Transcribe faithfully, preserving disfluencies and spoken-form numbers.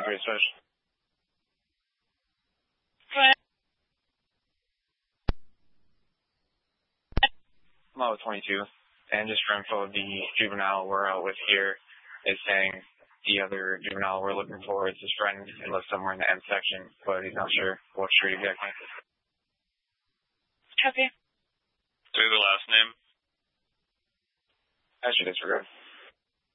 Alright, switch. Model twenty-two, and just for info, the juvenile we're out with here is saying the other juvenile we're looking for is his friend and lives somewhere in the M section, but he's not sure what street exactly. Copy. Say the last name. Actually, disregard.